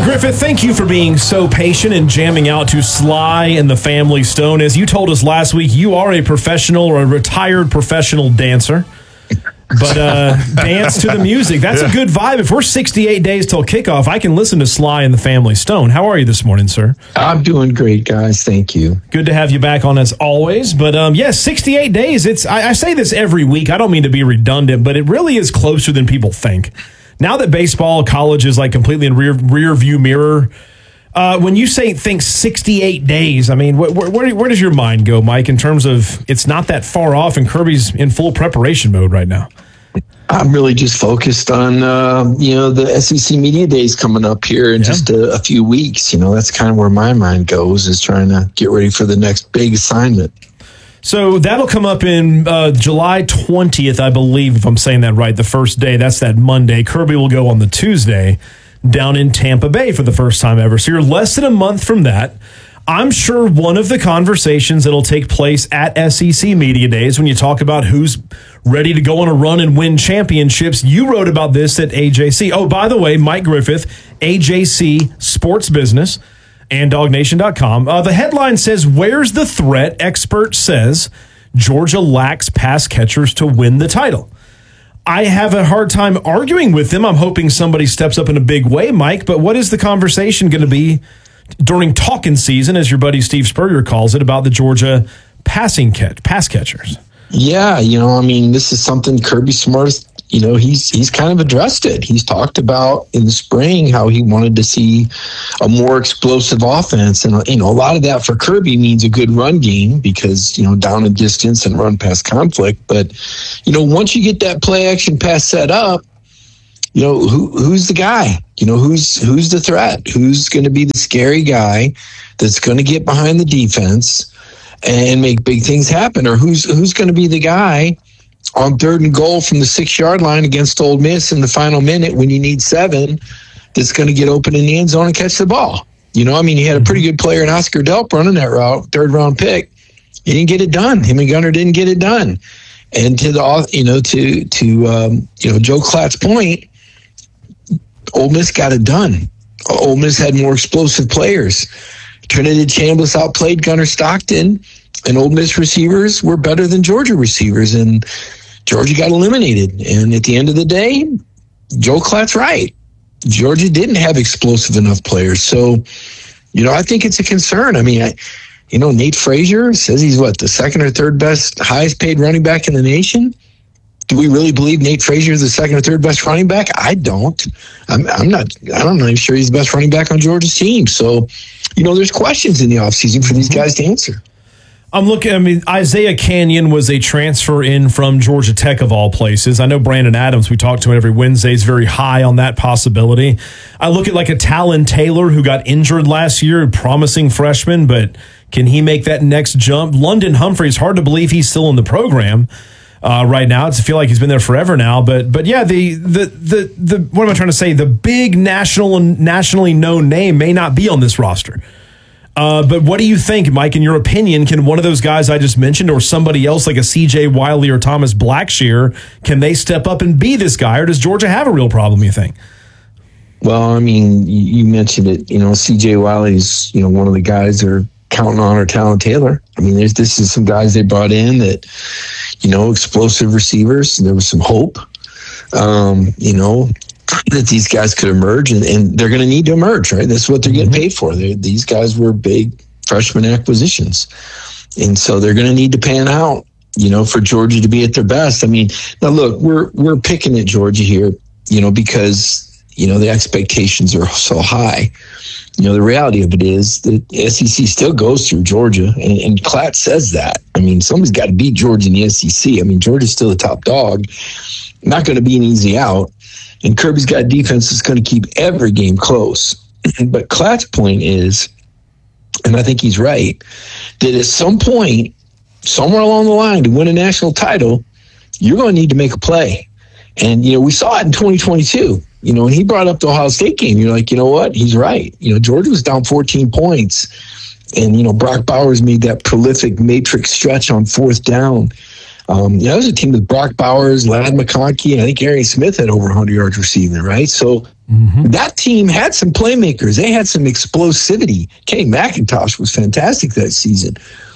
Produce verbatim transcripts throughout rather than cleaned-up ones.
Griffith, thank you for being so patient and jamming out to Sly and the Family Stone. As you told us last week, you are a professional or a retired professional dancer. But uh, dance to the music. That's yeah. a good vibe. If we're sixty-eight days till kickoff, I can listen to Sly and the Family Stone. How are you this morning, sir? I'm doing great, guys. Thank you. Good to have you back on as always. But um, yes, yeah, sixty-eight days. It's I, I say this every week. I don't mean to be redundant, but it really is closer than people think. Now that baseball, college is like completely in rear rear view mirror. Uh, when you say think sixty-eight days, I mean, wh- wh- where, where does your mind go, Mike, in terms of it's not that far off and Kirby's in full preparation mode right now? I'm really just focused on, uh, you know, the S E C Media Days coming up here in yeah. just a, a few weeks. You know, that's kind of where my mind goes, is trying to get ready for the next big assignment. So that'll come up in uh, July twentieth, I believe, if I'm saying that right, the first day. That's that Monday. Kirby will go on the Tuesday down in Tampa Bay for the first time ever. So you're less than a month from that. I'm sure one of the conversations that'll take place at S E C Media Days, when you talk about who's ready to go on a run and win championships, you wrote about this at A J C. Oh, by the way, Mike Griffith, A J C Sports Business and dog nation dot com. Uh, the headline says, "Where's the threat? Expert says Georgia lacks pass catchers to win the title." I have a hard time arguing with them. I'm hoping somebody steps up in a big way, Mike, but what is the conversation going to be during talking season, as your buddy Steve Spurrier calls it, about the Georgia passing catch, pass catchers? Yeah, you know, I mean, this is something Kirby Smart, you know, he's he's kind of addressed it. He's talked about in the spring how he wanted to see a more explosive offense. And, you know, a lot of that for Kirby means a good run game because, you know, down and distance and run past conflict. But, you know, once you get that play action pass set up, you know, who who's the guy? You know, who's who's the threat? Who's going to be the scary guy that's going to get behind the defense and make big things happen? Or who's who's going to be the guy on third and goal from the six-yard line against Ole Miss in the final minute when you need seven that's going to get open in the end zone and catch the ball? You know, I mean, he had a pretty good player in Oscar Delp running that route, third-round pick. He didn't get it done. Him and Gunner didn't get it done. And to the, you know, to, to um, you know, Joe Klatt's point, Ole Miss got it done. Ole Miss had more explosive players. Trinity Chambliss outplayed Gunner Stockton, and Ole Miss receivers were better than Georgia receivers, and Georgia got eliminated. And at the end of the day, Joe Klatt's right. Georgia didn't have explosive enough players. So, you know, I think it's a concern. I mean, I, you know, Nate Frazier says he's, what, the second or third best, highest paid running back in the nation? Do we really believe Nate Frazier is the second or third best running back? I don't. I'm, I'm not. I'm not even sure he's the best running back on Georgia's team. So, you know, there's questions in the offseason for these guys to answer. I'm looking. I mean, Isaiah Canyon was a transfer in from Georgia Tech of all places. I know Brandon Adams, we talk to him every Wednesday, is very high on that possibility. I look at like a Talon Taylor who got injured last year, promising freshman, but can he make that next jump? London Humphrey, it's hard to believe he's still in the program uh, right now. It's, I feel like he's been there forever now. But but yeah, the the the the what am I trying to say? The big national nationally known name may not be on this roster. Uh, but what do you think, Mike, in your opinion, can one of those guys I just mentioned or somebody else like a C J Wiley or Thomas Blackshear, can they step up and be this guy, or does Georgia have a real problem, you think? Well, I mean, you mentioned it, you know, C J Wiley's, you know, one of the guys they're counting on, or Talon Taylor. I mean, there's this is some guys they brought in that, you know, explosive receivers. There was some hope, um, you know, that these guys could emerge, and, and they're going to need to emerge, right? That's what they're getting paid for. They're, these guys were big freshman acquisitions, and so they're going to need to pan out, you know, for Georgia to be at their best. I mean, now look, we're we're picking at Georgia here, you know, because, you know, the expectations are so high. You know, the reality of it is that S E C still goes through Georgia, and, and Klatt says that. I mean, somebody's got to beat Georgia in the S E C. I mean, Georgia's still the top dog. Not going to be an easy out. And Kirby's got a defense that's going to keep every game close. But Klatt's point is, and I think he's right, that at some point, somewhere along the line, to win a national title, you're going to need to make a play. And, you know, we saw it in twenty twenty-two. You know, when he brought up the Ohio State game, you're like, you know what? He's right. You know, Georgia was down fourteen points. And, you know, Brock Bowers made that prolific matrix stretch on fourth down. Um, you know, that was a team with Brock Bowers, Ladd McConkey, and I think Arian Smith had over one hundred yards receiving, right? So Mm-hmm. That team had some playmakers. They had some explosivity. Kenny McIntosh was fantastic that season.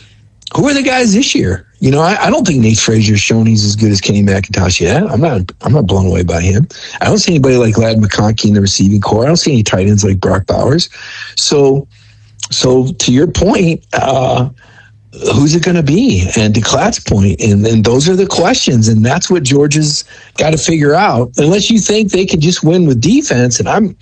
Who are the guys this year? You know, I, I don't think Nate Frazier's shown he's as good as Kenny McIntosh yet. I'm not I'm not blown away by him. I don't see anybody like Ladd McConkey in the receiving core. I don't see any tight ends like Brock Bowers. So, so to your point, uh, who's it going to be? And to Klatt's point, and, and those are the questions, and that's what Georgia's got to figure out. Unless you think they could just win with defense, and I'm,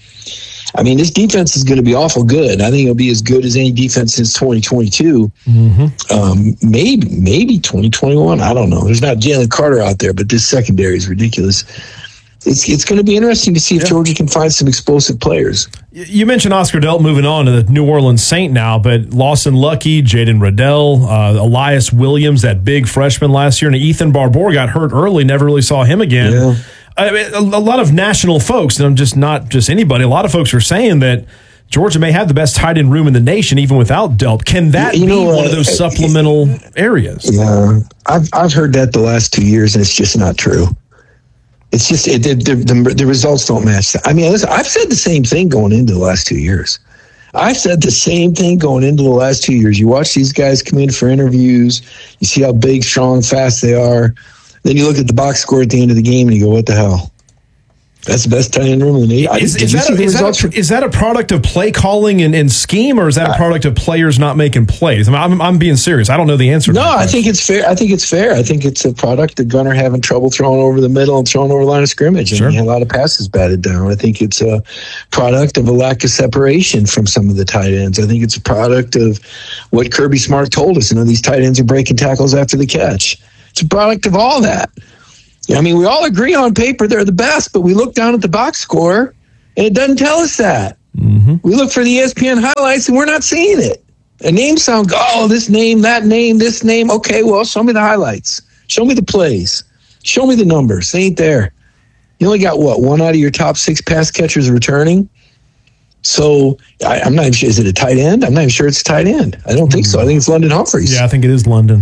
I mean, this defense is going to be awful good. I think it'll be as good as any defense since twenty twenty-two. Mm-hmm. Um, maybe, maybe twenty twenty-one. I don't know. There's not Jalen Carter out there, but this secondary is ridiculous. It's it's going to be interesting to see if yeah. Georgia can find some explosive players. You mentioned Oscar Delp moving on to the New Orleans Saint now, but Lawson Lucky, Jaden Riddell, uh, Elias Williams, that big freshman last year, and Ethan Barbour got hurt early, never really saw him again. Yeah. I mean, a, a lot of national folks, and I'm just not just anybody, a lot of folks are saying that Georgia may have the best tight end room in the nation even without Delp. Can that you know, be one uh, of those supplemental uh, areas? Yeah, I've, I've heard that the last two years, and it's just not true. It's just it, the, the the results don't match that. I mean, listen, I've said the same thing going into the last two years. I've said the same thing going into the last two years. You watch these guys come in for interviews. You see how big, strong, fast they are. Then you look at the box score at the end of the game and you go, what the hell? That's the best tight end room in the league. Is, is, that a, is, that a, is that a product of play calling and, and scheme, or is that a product of players not making plays? I mean, I'm, I'm being serious. I don't know the answer. No, I think it's fair. I think it's fair. I think it's a product of Gunnar having trouble throwing over the middle and throwing over the line of scrimmage. Sure. And he had a lot of passes batted down. I think it's a product of a lack of separation from some of the tight ends. I think it's a product of what Kirby Smart told us. You know, these tight ends are breaking tackles after the catch. It's a product of all that. I mean, we all agree on paper they're the best, but we look down at the box score, and it doesn't tell us that. Mm-hmm. We look for the E S P N highlights, and we're not seeing it. A name sound, oh, this name, that name, this name. Okay, well, show me the highlights. Show me the plays. Show me the numbers. They ain't there. You only got, what, one out of your top six pass catchers returning? So I, I'm not even sure. Is it a tight end? I'm not even sure it's a tight end. I don't mm-hmm. think so. I think it's London Humphreys. Yeah, I think it is London.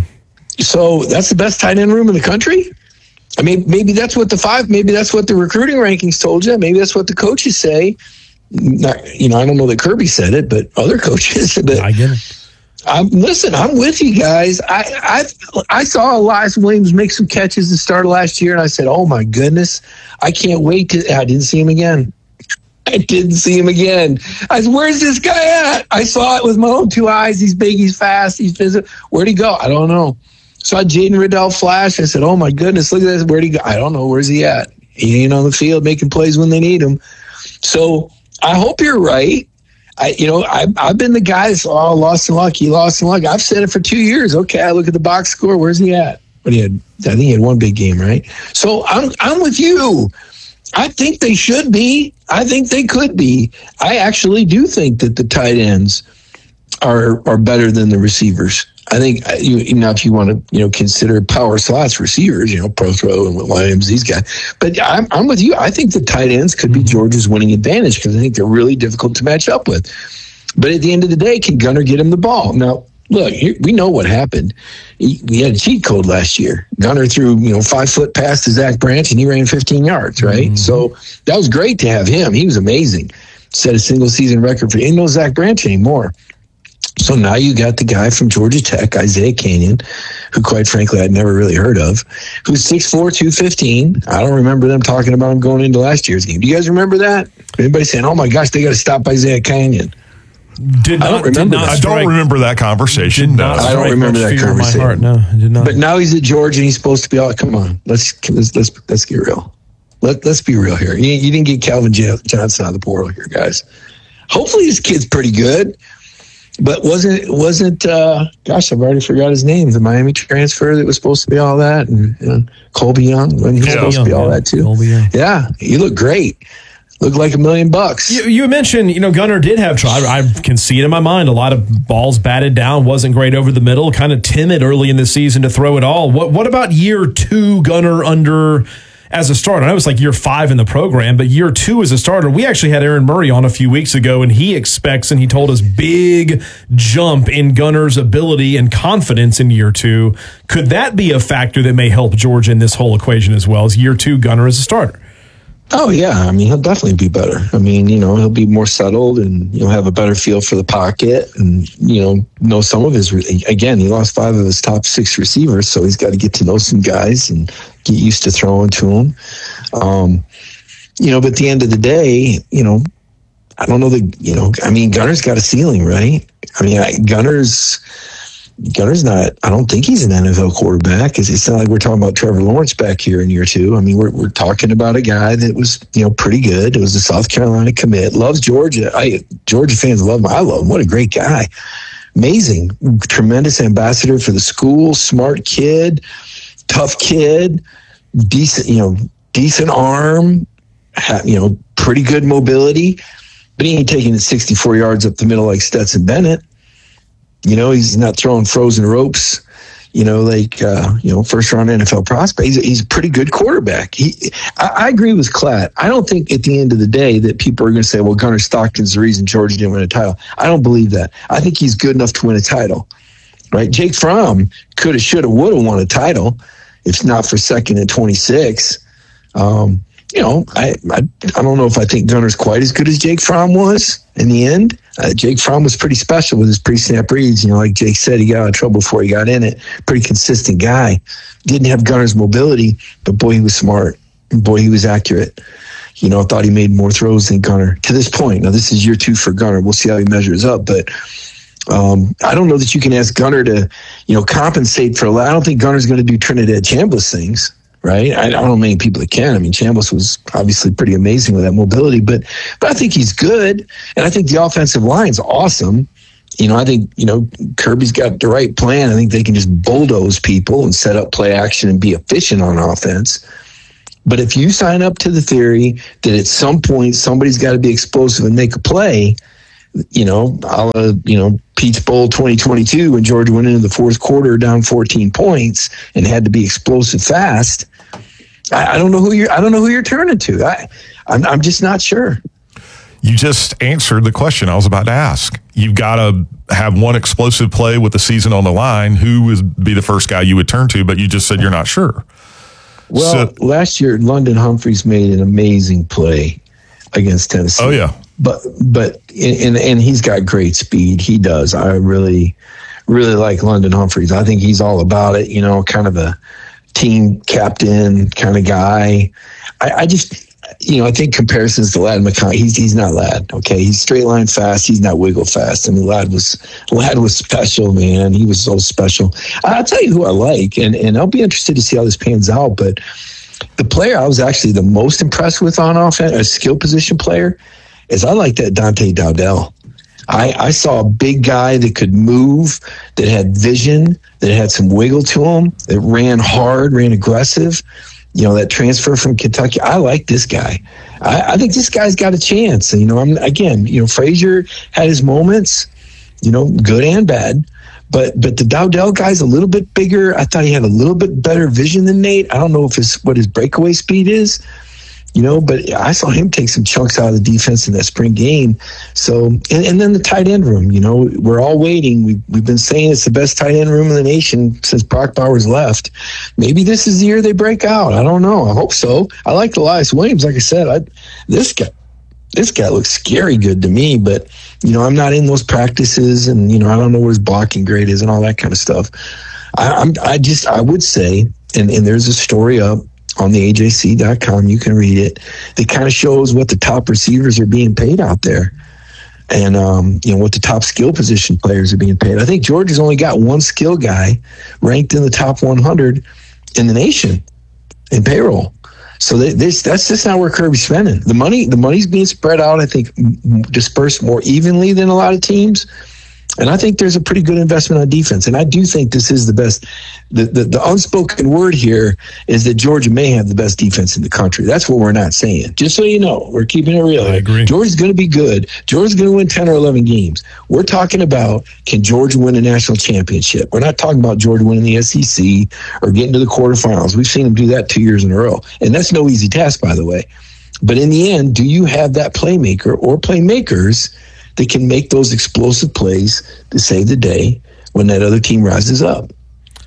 So that's the best tight end room in the country? I mean, maybe that's what the five, maybe that's what the recruiting rankings told you. Maybe that's what the coaches say. Not, you know, I don't know that Kirby said it, but other coaches. But I get it. I'm, listen, I'm with you guys. I, I I saw Elias Williams make some catches at the start of last year, and I said, oh, my goodness, I can't wait to – I didn't see him again. I didn't see him again. I said, where's this guy at? I saw it with my own two eyes. He's big, he's fast, he's physical. Where'd he go? I don't know. Saw Jaden Riddell flash. I said, oh, my goodness, look at this. Where'd he go? I don't know. Where's he at? He ain't on the field making plays when they need him. So I hope you're right. I, you know, I, I've been the guy that's, oh, lost in luck. He lost in luck. I've said it for two years. Okay, I look at the box score. Where's he at? But he had, I think he had one big game, right? So I'm, I'm with you. I think they should be. I think they could be. I actually do think that the tight ends are are better than the receivers. I think, you, you know, if you want to, you know, consider power slots receivers, you know, Prothro and Williams, these guys. But I'm, I'm with you. I think the tight ends could be Georgia's winning advantage because I think they're really difficult to match up with. But at the end of the day, can Gunnar get him the ball? Now, look, here, we know what happened. He, he had a cheat code last year. Gunnar threw, you know, five foot pass to Zach Branch, and he ran fifteen yards, right? Mm-hmm. So that was great to have him. He was amazing. Set a single season record for. Ain't no Zach Branch anymore. So now you got the guy from Georgia Tech, Isaiah Canyon, who quite frankly I'd never really heard of, who's six four, two fifteen. I don't remember them talking about him going into last year's game. Do you guys remember that? Anybody saying, oh my gosh, they got to stop Isaiah Canyon? Did not, I don't remember that. I don't remember that conversation. No. I don't remember that conversation. Heart, no, I did not. But now he's at Georgia and he's supposed to be all, come on, let's let's let's, let's get real. Let, let's be real here. You, you didn't get Calvin Johnson out of the portal here, guys. Hopefully this kid's pretty good. But wasn't wasn't uh, gosh, I've already forgot his name. The Miami transfer that was supposed to be all that, and, and Colby Young when he was yeah, supposed Young, to be all yeah. that too. Colby Young. Yeah, he looked great. Looked like a million bucks. You, you mentioned, you know, Gunnar did have trouble. I, I can see it in my mind. A lot of balls batted down. Wasn't great over the middle. Kind of timid early in the season to throw it all. What What about year two Gunnar under? As a starter? I know it's like year five in the program, but year two as a starter, we actually had Aaron Murray on a few weeks ago, and he expects, and he told us, big jump in Gunnar's ability and confidence in year two. Could that be a factor that may help Georgia in this whole equation as well as year two Gunnar as a starter? Oh, yeah. I mean, he'll definitely be better. I mean, you know, he'll be more settled and you'll have a better feel for the pocket and, you know, know some of his, again, he lost five of his top six receivers, so he's got to get to know some guys and get used to throwing to them. Um, you know, but at the end of the day, you know, I don't know the, you know, I mean, Gunner's got a ceiling, right? I mean, I, Gunner's, Gunner's not, I don't think he's an N F L quarterback. It's, it's not like we're talking about Trevor Lawrence back here in year two. I mean, we're we're talking about a guy that was, you know, pretty good. It was a South Carolina commit. Loves Georgia. I Georgia fans love him. I love him. What a great guy. Amazing. Tremendous ambassador for the school. Smart kid. Tough kid. Decent, you know, decent arm. Ha, you know, pretty good mobility. But he ain't taking it sixty-four yards up the middle like Stetson Bennett. You know, he's not throwing frozen ropes, you know, like, uh, you know, first round N F L prospect. He's a, he's a pretty good quarterback. He, I, I agree with Klatt. I don't think at the end of the day that people are going to say, well, Gunnar Stockton's the reason Georgia didn't win a title. I don't believe that. I think he's good enough to win a title, right? Jake Fromm could have, should have, would have won a title if not for second and twenty-six. Um, you know, I, I I don't know if I think Gunner's quite as good as Jake Fromm was in the end. Uh, Jake Fromm was pretty special with his pre-snap reads. You know, like Jake said, he got out of trouble before he got in it. Pretty consistent guy. Didn't have Gunner's mobility, but boy, he was smart. And boy, he was accurate. You know, I thought he made more throws than Gunner to this point. Now, this is year two for Gunner. We'll see how he measures up, but um, I don't know that you can ask Gunner to, you know, compensate for a lot. I don't think Gunner's going to do Trinidad Chambliss things. Right, I, I don't know many people that can. I mean, Chambliss was obviously pretty amazing with that mobility, but but I think he's good, and I think the offensive line's awesome. You know, I think you know Kirby's got the right plan. I think they can just bulldoze people and set up play action and be efficient on offense. But if you sign up to the theory that at some point somebody's got to be explosive and make a play, you know, a la, you know, Peach Bowl twenty twenty-two when Georgia went into the fourth quarter down fourteen points and had to be explosive fast. I, I don't know who you're. I don't know who you're turning to. I, I'm, I'm just not sure. You just answered the question I was about to ask. You've got to have one explosive play with the season on the line. Who would be the first guy you would turn to? But you just said you're not sure. Well, so, last year London Humphreys made an amazing play against Tennessee. Oh yeah. But but and and he's got great speed. He does. I really really like London Humphreys. I think he's all about it. You know, kind of a team captain kind of guy. I, I just you know I think comparisons to Ladd McConkey. He's he's not Ladd. Okay, he's straight line fast. He's not wiggle fast. I mean, Ladd was Ladd was special, man. He was so special. I'll tell you who I like, and and I'll be interested to see how this pans out. But the player I was actually the most impressed with on offense, a skill position player, is I like that Dante Dowdell. I, I saw a big guy that could move, that had vision, that had some wiggle to him, that ran hard, ran aggressive. You know, that transfer from Kentucky. I like this guy. I, I think this guy's got a chance. And, you know, I'm again, you know, Frazier had his moments, you know, good and bad. But but the Dowdell guy's a little bit bigger. I thought he had a little bit better vision than Nate. I don't know if his what his breakaway speed is. You know, but I saw him take some chunks out of the defense in that spring game. So, and, and then the tight end room, you know, we're all waiting. We've, we've been saying it's the best tight end room in the nation since Brock Bowers left. Maybe this is the year they break out. I don't know. I hope so. I like Elias Williams. Like I said, I, this guy, this guy looks scary good to me, but, you know, I'm not in those practices and, you know, I don't know what his blocking grade is and all that kind of stuff. I, I'm, I just, I would say, and, and there's a story up on the A J C dot com, you can read it. It kind of shows what the top receivers are being paid out there, and um, you know what the top skill position players are being paid. I think Georgia's only got one skill guy ranked in the top one hundred in the nation in payroll. So they, this that's just not where Kirby's spending the money. The money's being spread out, I think, dispersed more evenly than a lot of teams. And I think there's a pretty good investment on defense. And I do think this is the best. The, the, the unspoken word here is that Georgia may have the best defense in the country. That's what we're not saying. Just so you know, we're keeping it real. I agree. Georgia's going to be good. Georgia's going to win ten or eleven games. We're talking about, can Georgia win a national championship? We're not talking about Georgia winning the S E C or getting to the quarterfinals. We've seen them do that two years in a row. And that's no easy task, by the way. But in the end, do you have that playmaker or playmakers that can make those explosive plays to save the day when that other team rises up?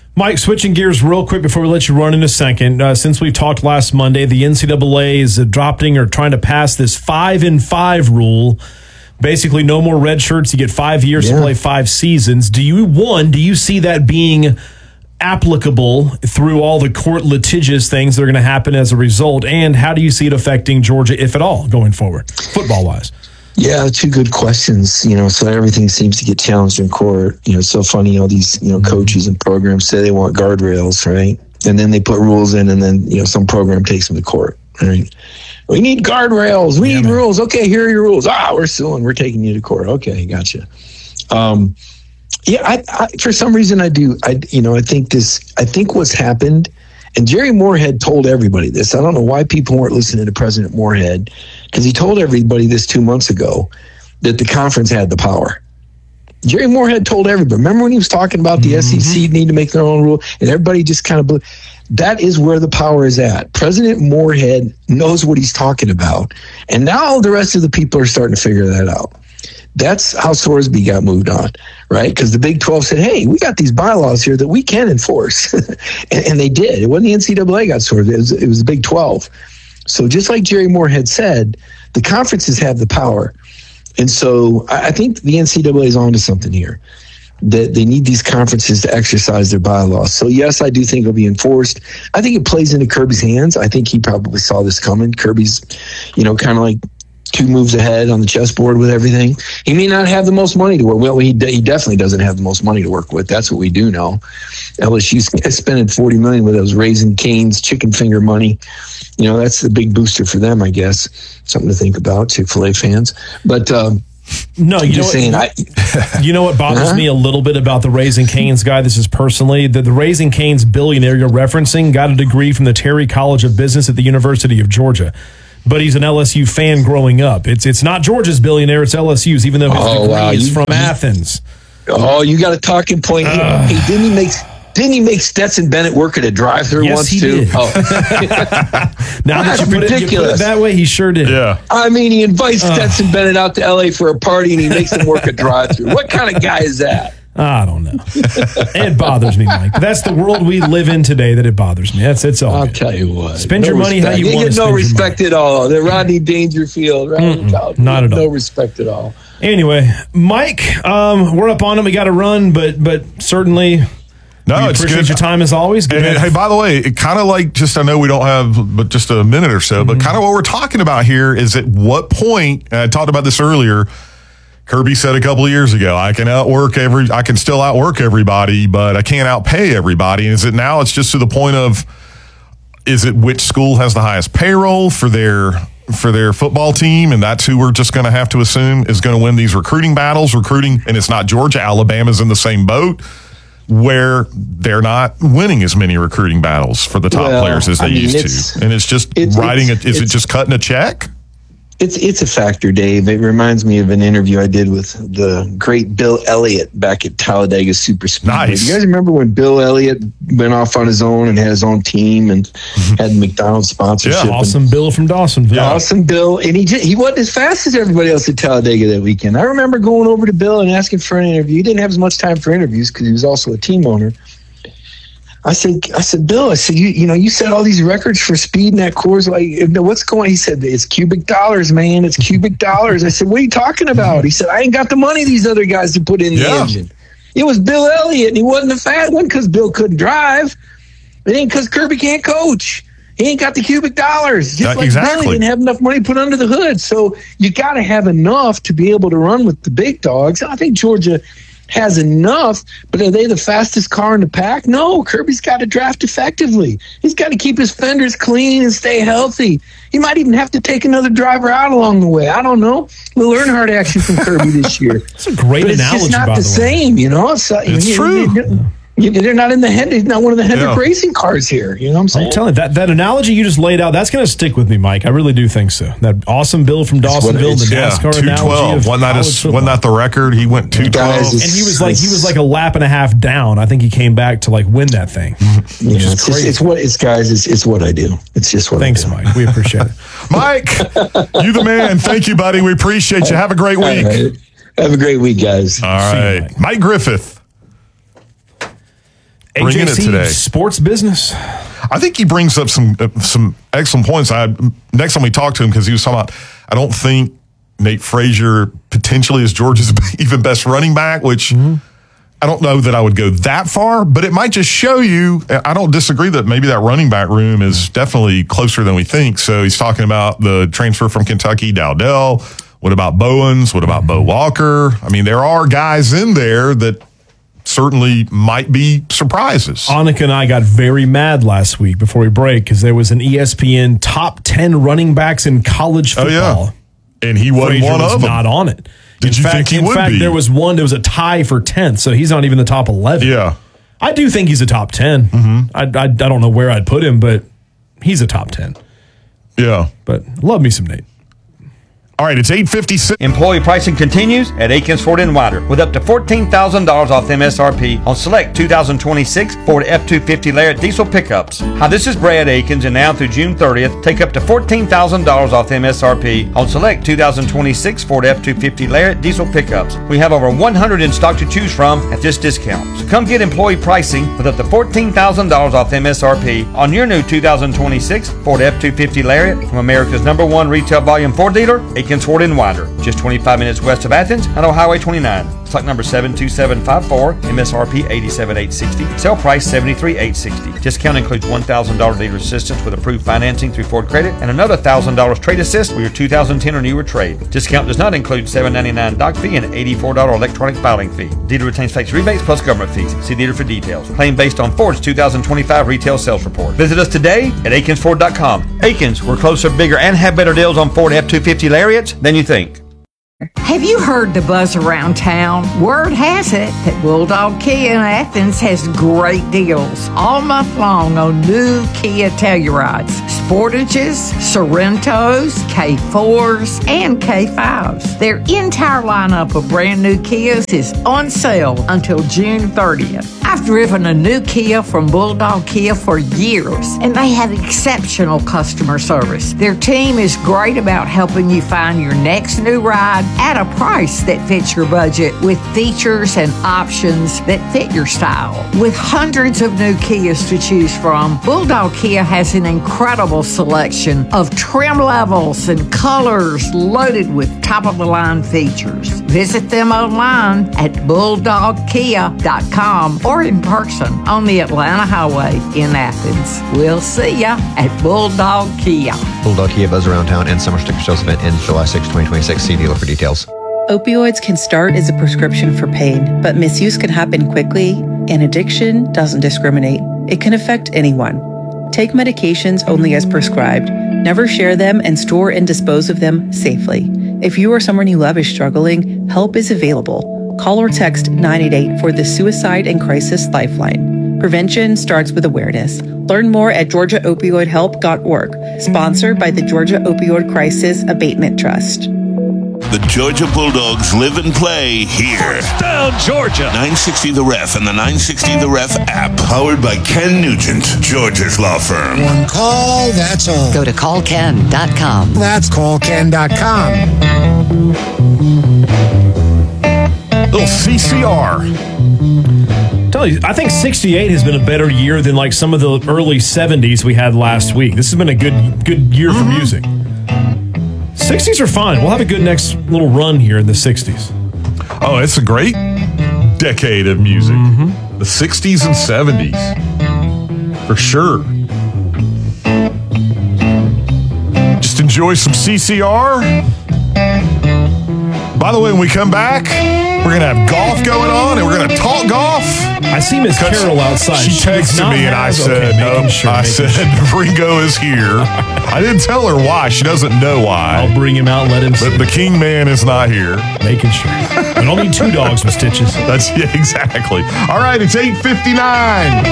Mike, switching gears real quick before we let you run in a second. Uh, since we talked last Monday, the N C double A is adopting or trying to pass this five in five rule. Basically, no more red shirts. You get five years yeah. to play five seasons. Do you, one, do you see that being applicable through all the court litigious things that are going to happen as a result? And how do you see it affecting Georgia, if at all, going forward, football-wise? Yeah, two good questions. You know, so everything seems to get challenged in court. You know, it's so funny, all these, you know, coaches and programs say they want guardrails, right? And then they put rules in, and then, you know, some program takes them to court, right? We need guardrails. We yeah, need man. rules. Okay, here are your rules. Ah, we're suing. We're taking you to court. Okay, gotcha. Um, yeah, I, I, for some reason I do. I, you know, I think this, I think what's happened, and Jerry Moorhead told everybody this. I don't know why people weren't listening to President Moorhead, because he told everybody this two months ago that the conference had the power. Jerry Moorhead told everybody. Remember when he was talking about the mm-hmm. S E C need to make their own rule, and everybody just kind of blew. That is where the power is at. President Moorhead knows what he's talking about, and now the rest of the people are starting to figure that out. That's how Sorsby got moved on, right? Because the Big twelve said, hey, we got these bylaws here that we can enforce. and, and they did. It wasn't the N C double A got Sorsby. It was, it was the Big twelve. So just like Jerry Moorhead said, the conferences have the power. And so I, I think the N C double A is onto something here, that they need these conferences to exercise their bylaws. So, yes, I do think it'll be enforced. I think it plays into Kirby's hands. I think he probably saw this coming. Kirby's, you know, kind of like two moves ahead on the chessboard with everything. He may not have the most money to work with. Well, he, de- he definitely doesn't have the most money to work with. That's what we do know. L S U's spending forty million dollars with those Raising Cane's chicken finger money. You know, that's the big booster for them, I guess. Something to think about, Chick-fil-A fans. But, um, no, you know, what, saying, I, you know what bothers uh-huh. me a little bit about the Raising Cane's guy? This is personally that the Raising Cane's billionaire you're referencing got a degree from the Terry College of Business at the University of Georgia. But he's an L S U fan growing up. It's it's not Georgia's billionaire, it's L S U's, even though his oh, degree wow. is you, from you, Athens. Oh, you got a talking point. Uh, hey, didn't he make didn't he make Stetson Bennett work at a drive-thru yes, once he too? Did. Oh. Now that you put, it, you put it that way, he sure did. Yeah. I mean, he invites uh, Stetson Bennett out to L A for a party and he makes him work a drive-thru. What kind of guy is that? I don't know. It bothers me, Mike. That's the world we live in today that it bothers me. That's it's all. I'll good. tell you what. Spend no your money respect. how you, you want to spend no respect at all. The Rodney Dangerfield. Rodney not at all. No respect at all. Anyway, Mike, um, we're up on him. We got to run, but but certainly... No, we it's appreciate good. your time as always. Good and, hey, by the way, it kind of like just I know we don't have but just a minute or so, mm-hmm. but kind of what we're talking about here is at what point, and I talked about this earlier, Kirby said a couple of years ago, I can outwork every, I can still outwork everybody, but I can't outpay everybody. And is it now it's just to the point of, is it which school has the highest payroll for their for their football team, and that's who we're just going to have to assume is going to win these recruiting battles, recruiting, and it's not Georgia, Alabama's in the same boat, where they're not winning as many recruiting battles for the top well, players as they I mean, used to. And it's just it's, writing it's, it. Is it just cutting a check? It's it's a factor, Dave. It reminds me of an interview I did with the great Bill Elliott back at Talladega Super Speedway. Nice. Do you guys remember when Bill Elliott went off on his own and had his own team and had McDonald's sponsorship? Yeah, awesome and, Bill from Dawsonville. Yeah, awesome Bill. And he just, he wasn't as fast as everybody else at Talladega that weekend. I remember going over to Bill and asking for an interview. He didn't have as much time for interviews because he was also a team owner. I said, I said, Bill, I said, you, you know, you set all these records for speed in that course. Like, what's going on? He said, it's cubic dollars, man. It's cubic dollars. I said, what are you talking about? He said, I ain't got the money these other guys to put in the yeah. engine. It was Bill Elliott, and he wasn't a fat one because Bill couldn't drive. It ain't because Kirby can't coach. He ain't got the cubic dollars. Just uh, like exactly. Bill didn't have enough money put under the hood. So you got to have enough to be able to run with the big dogs. I think Georgia has enough, but are they the fastest car in the pack? No, Kirby's got to draft effectively. He's got to keep his fenders clean and stay healthy. He might even have to take another driver out along the way. I don't know. We'll learn hard action from Kirby this year. That's a great but analogy, it's just not by the, the same, you know? It's, uh, it's you, true. You, you, they're not in the head. He's not one of the Hendrick yeah. racing cars here. You know what I'm saying? I'm telling you, that, that analogy you just laid out, that's going to stick with me, Mike. I really do think so. That awesome Bill from Dawsonville, the yeah, NASCAR analogy of wasn't that, his, wasn't that the record? He went two twelve. And he was like he was like a lap and a half down. I think he came back to like win that thing. Yeah, it's, just, it's what it's guys. It's, it's what I do. It's just what. Thanks, I do. Mike. We appreciate it. Mike, you the man. Thank you, buddy. We appreciate you. Have a great week. Right. Have a great week, guys. All right, you, Mike. Mike Griffith. bringing it today. Sports business. I think he brings up some uh, some excellent points. I next time we talked to him, because he was talking about, I don't think Nate Frazier potentially is Georgia's even best running back, which mm-hmm. I don't know that I would go that far, but it might just show you. I don't disagree that maybe that running back room is definitely closer than we think. So he's talking about the transfer from Kentucky, Dowdell. What about Bowens? What about Bo Walker? I mean, there are guys in there that certainly might be surprises. Annika and I got very mad last week before we break because there was an E S P N top ten running backs in college football. Oh, yeah. And he wasn't Frazier one was of them. not on it. Did in you fact, think he in would fact, be? there was one, there was a tie for tenth, so he's not even the top eleven. Yeah. I do think he's a top ten. Mm-hmm. I, I, I don't know where I'd put him, but he's a top ten. Yeah. But love me some Nate. All right, it's eight fifty-six. Employee pricing continues at Akins Ford in Wider with up to fourteen thousand dollars off M S R P on select two thousand twenty-six Ford F two fifty Lariat diesel pickups. Hi, this is Brad Akins, and now through June thirtieth, take up to fourteen thousand dollars off M S R P on select two thousand twenty-six Ford F two fifty Lariat diesel pickups. We have over one hundred in stock to choose from at this discount. So come get employee pricing with up to fourteen thousand dollars off M S R P on your new two thousand twenty-six Ford F two fifty Lariat from America's number one retail volume Ford dealer, Akins Ford in Wider, just twenty-five minutes west of Athens and on Highway twenty-nine. Stock number seven two seven five four, M S R P eighty-seven thousand eight hundred sixty, sale price seventy-three thousand eight hundred sixty. Discount includes one thousand dollars dealer assistance with approved financing through Ford Credit and another one thousand dollars trade assist for your two thousand ten or newer trade. Discount does not include seven ninety-nine doc fee and eighty-four dollars electronic filing fee. Dealer retains tax rebates plus government fees. See dealer for details. Claim based on Ford's two thousand twenty-five retail sales report. Visit us today at Akins Ford dot com. Akins, we're closer, bigger, and have better deals on Ford F two fifty Lariats than you think. Have you heard the buzz around town? Word has it that Bulldog Kia in Athens has great deals all month long on new Kia Tellurides, Sportages, Sorrentos, K fours, and K fives. Their entire lineup of brand new Kias is on sale until June thirtieth. I've driven a new Kia from Bulldog Kia for years, and they have exceptional customer service. Their team is great about helping you find your next new ride at a price that fits your budget with features and options that fit your style. With hundreds of new Kias to choose from, Bulldog Kia has an incredible selection of trim levels and colors loaded with top-of-the-line features. Visit them online at bulldog kia dot com or in person on the Atlanta Highway in Athens. We'll see ya at Bulldog Kia. Bulldog Kia Buzz Around Town and Summer Sticker Sales event ends July sixth, twenty twenty-six. See dealer for details. Opioids can start as a prescription for pain, but misuse can happen quickly, and addiction doesn't discriminate. It can affect anyone. Take medications only as prescribed. Never share them and store and dispose of them safely. If you or someone you love is struggling, help is available. Call or text nine eight eight for the Suicide and Crisis Lifeline. Prevention starts with awareness. Learn more at georgia opioid help dot org. Sponsored by the Georgia Opioid Crisis Abatement Trust. The Georgia Bulldogs live and play here. Down Georgia. nine sixty The Ref and the nine sixty The Ref app. Powered by Ken Nugent, Georgia's law firm. One call, that's all. Go to call ken dot com. That's call ken dot com. Little C C R. Tell you, I think sixty-eight has been a better year than like some of the early seventies we had last week. This has been a good good year for music. sixties are fine. We'll have a good next little run here in the sixties. Oh, it's a great decade of music. Mm-hmm. The sixties and seventies. For sure. Just enjoy some C C R. By the way, when we come back, we're going to have golf going on, and we're going to talk golf. I see Miss Carol outside. She, she texted me, and I said, okay, no, sure, I said, sure. Ringo is here. I didn't tell her why. She doesn't know why. I'll bring him out and let him see. But the King Man is not here. Making sure. We don't need two dogs with stitches. That's, yeah, exactly. All right, it's eight fifty-nine.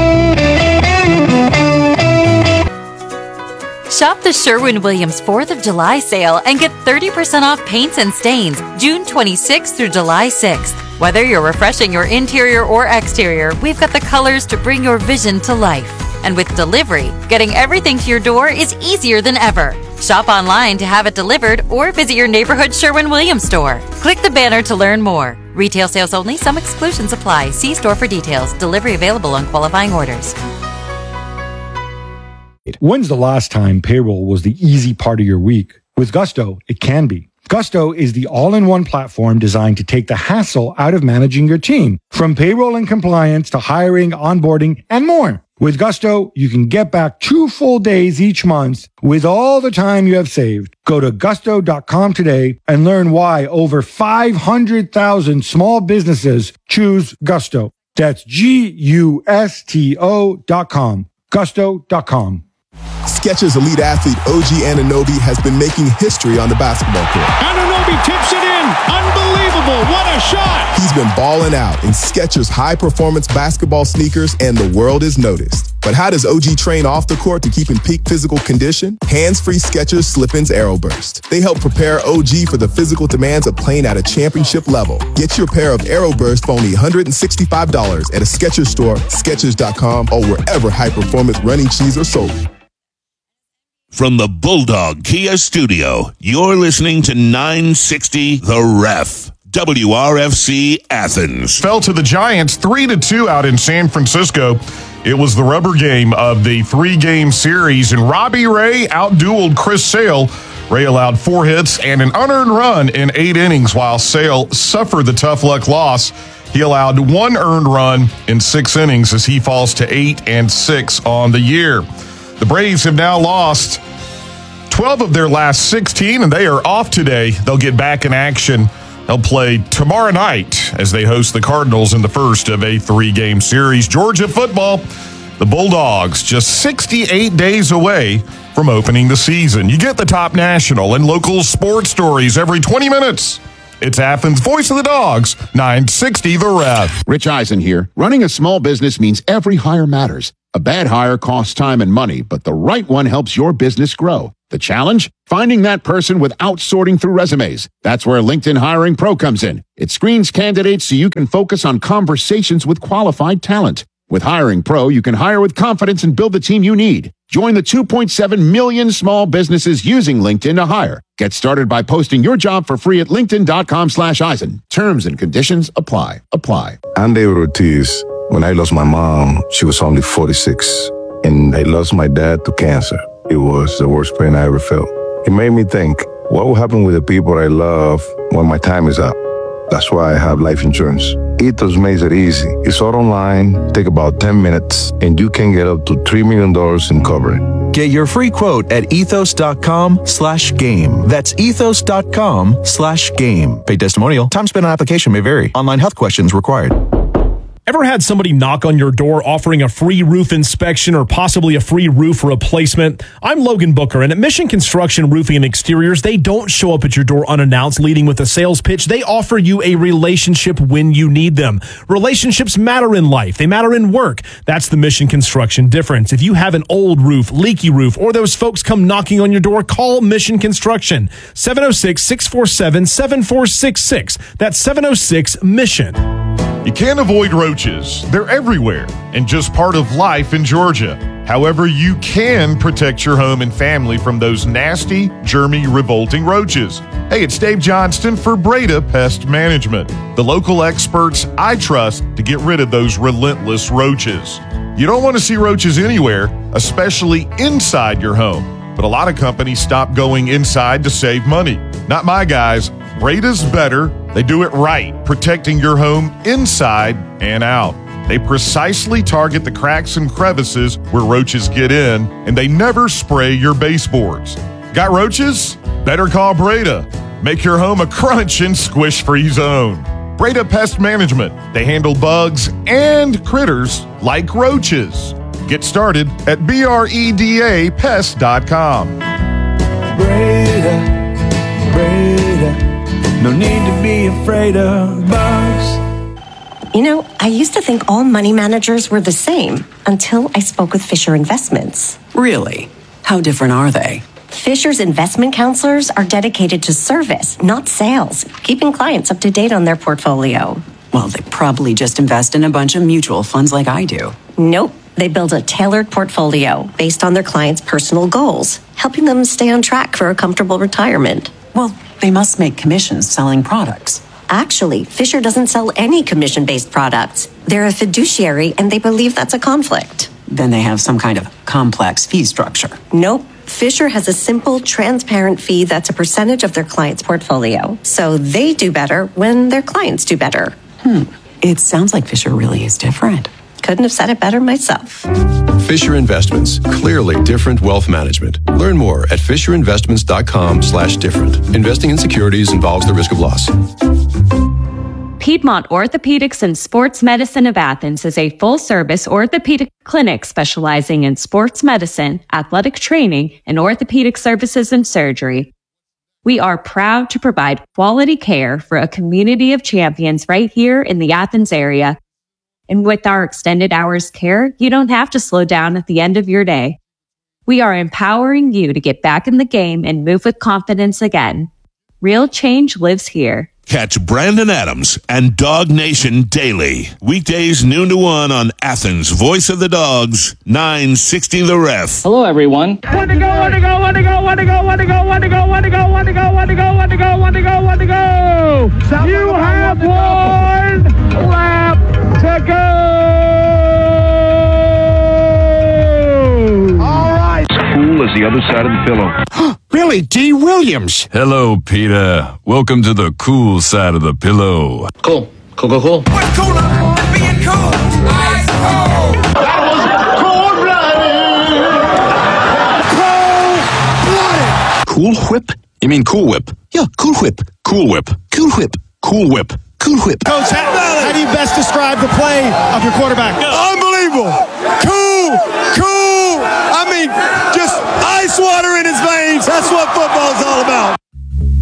Shop the Sherwin-Williams fourth of July sale and get thirty percent off paints and stains June twenty-sixth through July sixth. Whether you're refreshing your interior or exterior, we've got the colors to bring your vision to life. And with delivery, getting everything to your door is easier than ever. Shop online to have it delivered or visit your neighborhood Sherwin-Williams store. Click the banner to learn more. Retail sales only. Some exclusions apply. See store for details. Delivery available on qualifying orders. When's the last time payroll was the easy part of your week? With Gusto, it can be. Gusto is the all-in-one platform designed to take the hassle out of managing your team, from payroll and compliance to hiring, onboarding, and more. With Gusto, you can get back two full days each month with all the time you have saved. Go to gusto dot com today and learn why over five hundred thousand small businesses choose Gusto. That's G U S T O dot com. gusto dot com. Skechers elite athlete O G Anunoby has been making history on the basketball court. Anunoby tips it in. Unbelievable. What a shot. He's been balling out in Skechers high-performance basketball sneakers, and the world is noticed. But how does O G train off the court to keep in peak physical condition? Hands-free Skechers Slip-ins AeroBurst. They help prepare O G for the physical demands of playing at a championship level. Get your pair of AeroBurst for only one hundred sixty-five dollars at a Skechers store, Skechers dot com, or wherever high-performance running shoes are sold. From the Bulldog Kia Studio, you're listening to nine sixty The Ref. W R F C Athens. Fell to the Giants three to two out in San Francisco. It was the rubber game of the three-game series, and Robbie Ray outdueled Chris Sale. Ray allowed four hits and an unearned run in eight innings, while Sale suffered the tough luck loss. He allowed one earned run in six innings as he falls to eight and six on the year. The Braves have now lost twelve of their last sixteen, and they are off today. They'll get back in action. They'll play tomorrow night as they host the Cardinals in the first of a three-game series. Georgia football, the Bulldogs, just sixty-eight days away from opening the season. You get the top national and local sports stories every twenty minutes. It's Athens' Voice of the Dogs, nine sixty The Ref. Rich Eisen here. Running a small business means every hire matters. A bad hire costs time and money, but the right one helps your business grow. The challenge? Finding that person without sorting through resumes. That's where LinkedIn Hiring Pro comes in. It screens candidates so you can focus on conversations with qualified talent. With Hiring Pro, you can hire with confidence and build the team you need. Join the two point seven million small businesses using LinkedIn to hire. Get started by posting your job for free at linkedin.com slash Eisen. Terms and conditions apply. Apply. I'm David Ortiz. When I lost my mom, she was only forty-six, and I lost my dad to cancer. It was the worst pain I ever felt. It made me think, what will happen with the people I love when my time is up? That's why I have life insurance. Ethos makes it easy. It's all online, take about ten minutes, and you can get up to three million dollars in coverage. Get your free quote at ethos.com slash game. That's ethos.com slash game. Paid testimonial. Time spent on application may vary. Online health questions required. Ever had somebody knock on your door offering a free roof inspection or possibly a free roof replacement? I'm Logan Booker, and at Mission Construction Roofing and Exteriors, they don't show up at your door unannounced leading with a sales pitch. They offer you a relationship when you need them. Relationships matter in life. They matter in work. That's the Mission Construction difference. If you have an old roof, leaky roof, or those folks come knocking on your door, call Mission Construction. seven oh six, six four seven, seven four six six. That's seven oh six Mission. You can't avoid roaches. They're everywhere and just part of life in Georgia. However, you can protect your home and family from those nasty, germy, revolting roaches. Hey, it's Dave Johnston for Breda Pest Management, the local experts I trust to get rid of those relentless roaches. You don't want to see roaches anywhere, especially inside your home. But a lot of companies stop going inside to save money. Not my guys. Breda's better. They do it right, protecting your home inside and out. They precisely target the cracks and crevices where roaches get in, and they never spray your baseboards. Got roaches? Better call Breda. Make your home a crunch and squish-free zone. Breda Pest Management. They handle bugs and critters like roaches. Get started at breda pest dot com. Breda, Breda. No need to be afraid of bugs. You know, I used to think all money managers were the same until I spoke with Fisher Investments. Really? How different are they? Fisher's investment counselors are dedicated to service, not sales, keeping clients up to date on their portfolio. Well, they probably just invest in a bunch of mutual funds like I do. Nope. They build a tailored portfolio based on their clients' personal goals. helping them stay on track for a comfortable retirement. Well, they must make commissions selling products. Actually, Fisher doesn't sell any commission-based products. They're a fiduciary, and they believe that's a conflict. Then they have some kind of complex fee structure. Nope. Fisher has a simple, transparent fee that's a percentage of their client's portfolio. So they do better when their clients do better. Hmm. It sounds like Fisher really is different. Couldn't have said it better myself. Fisher Investments. Clearly different wealth management. Learn more at fisherinvestments.com slash different. Investing in securities involves the risk of loss. Piedmont Orthopedics and Sports Medicine of Athens is a full-service orthopedic clinic specializing in sports medicine, athletic training, and orthopedic services and surgery. We are proud to provide quality care for a community of champions right here in the Athens area. And with our extended hours care, you don't have to slow down at the end of your day. We are empowering you to get back in the game and move with confidence again. Real change lives here. Catch Brandon Adams and Dog Nation daily. Weekdays noon to one on Athens' Voice of the Dogs, nine sixty The Ref. Hello, everyone. One to go, one to go, one to go, one to go, one to go, one to go, one to go, one to go, one to go, one to go, one to go, one to go. You have one lap to go. All right. Cool as the other side of the pillow. Billy D. Williams. Hello, Peter. Welcome to the cool side of the pillow. Cool. Cool, cool, cool. What's cooler than being cool? Ice cold. That was cold-blooded. Cold-blooded. Cool Whip? You mean Cool Whip? Yeah, Cool Whip. Cool Whip. Cool Whip. Cool Whip. Cool Whip. Coach, how, how do you best describe the play of your quarterback? Unbelievable. Cool. Cool. I mean, just ice water in his veins. That's what football's all about.